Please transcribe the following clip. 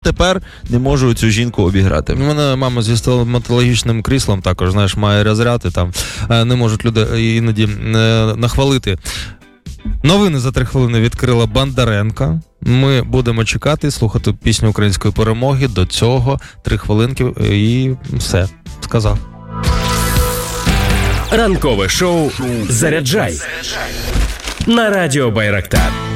Тепер не можу цю жінку обіграти. У мене мама зі стоматологічним кріслом також, знаєш, має розряд, і там не можуть люди іноді нахвалити. Новини за 3 хвилини відкрила Бондаренко. Ми будемо чекати, слухати пісню української перемоги. До цього 3 хвилинки і все. Сказав. Ранкове шоу «Заряджай» на радіо Байрактар.